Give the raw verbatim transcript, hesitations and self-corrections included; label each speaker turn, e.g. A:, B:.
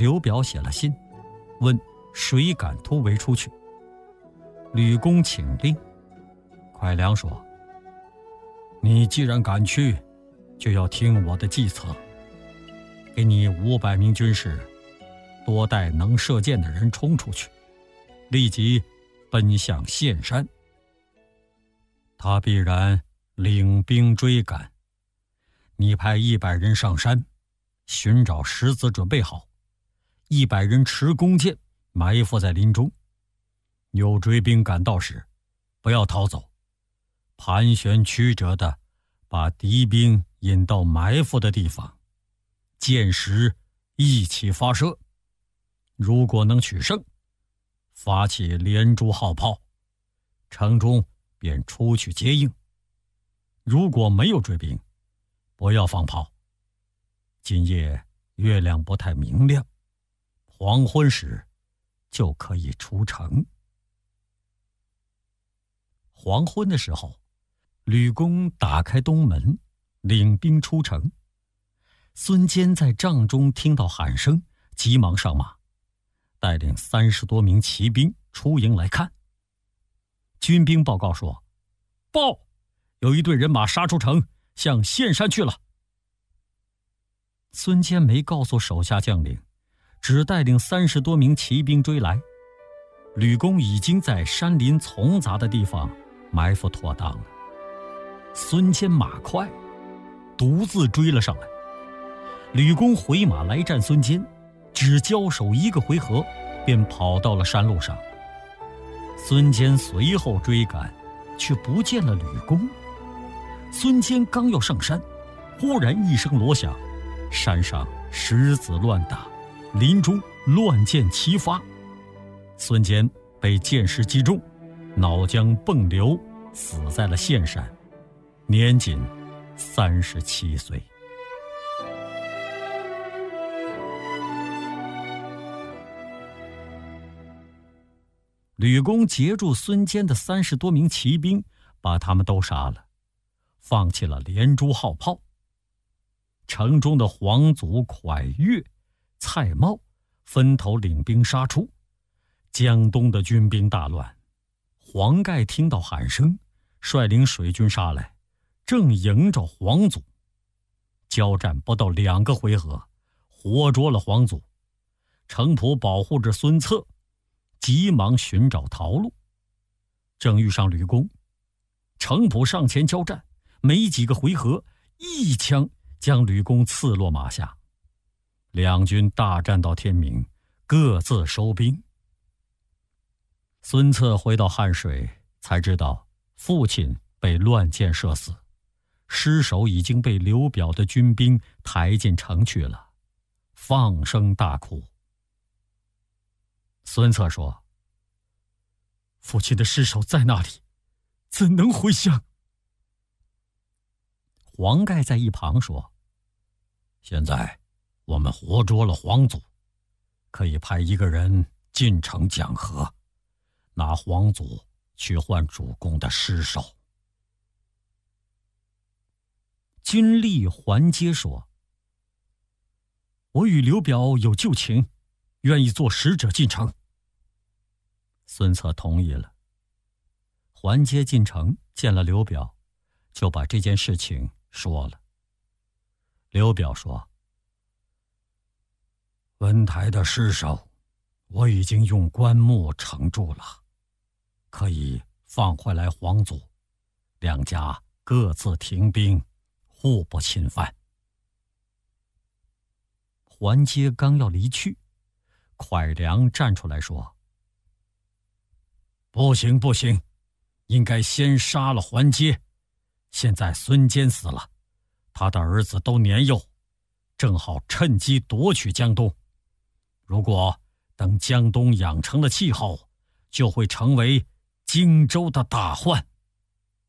A: 刘表写了信，问谁敢突围出去。吕公请令，蒯良说：你既然敢去，就要听我的计策，给你五百名军士，多带能射箭的人冲出去，立即奔向岘山。他必然领兵追赶，你派一百人上山，寻找石子准备好，一百人持弓箭埋伏在林中。有追兵赶到时，不要逃走，盘旋曲折的把敌兵引到埋伏的地方，箭石一起发射。如果能取胜，发起连珠号炮，城中便出去接应。如果没有追兵，不要放炮。今夜月亮不太明亮，黄昏时就可以出城。黄昏的时候，吕公打开东门，领兵出城。孙坚在帐中听到喊声，急忙上马，带领三十多名骑兵出营来看。军兵报告说：报，有一队人马杀出城，向岘山去了。孙坚没告诉手下将领，只带领三十多名骑兵追来。吕公已经在山林丛杂的地方埋伏妥当了。孙坚马快，独自追了上来。吕公回马来战孙坚，只交手一个回合，便跑到了山路上。孙坚随后追赶，却不见了吕公。孙坚刚要上山，忽然一声锣响，山上石子乱打，林中乱箭齐发。孙坚被箭矢击中，脑浆迸流，死在了岘山，年仅三十七岁。吕公截住孙坚的三十多名骑兵，把他们都杀了，放弃了连珠号炮。城中的黄祖、蒯越、蔡瑁分头领兵杀出，江东的军兵大乱。黄盖听到喊声，率领水军杀来，正迎着黄祖。交战不到两个回合，活捉了黄祖。程普保护着孙策，急忙寻找逃路，正遇上吕公。程普上前交战，没几个回合，一枪将吕公刺落马下。两军大战到天明，各自收兵。孙策回到汉水，才知道父亲被乱箭射死，尸首已经被刘表的军兵抬进城去了，放声大哭。孙策说：父亲的尸首在那里？怎能回乡？黄盖在一旁说：现在我们活捉了黄祖，可以派一个人进城讲和，拿黄祖去换主公的尸首。军吏桓阶说：我与刘表有旧情，愿意做使者进城。孙策同意了。桓阶进城见了刘表，就把这件事情说了。刘表说：温台的尸首我已经用棺木盛住了，可以放回来黄祖，两家各自停兵，互不侵犯。桓阶刚要离去，蒯良站出来说：不行不行，应该先杀了桓阶。现在孙坚死了，他的儿子都年幼，正好趁机夺取江东。如果等江东养成了气候，就会成为荆州的大患。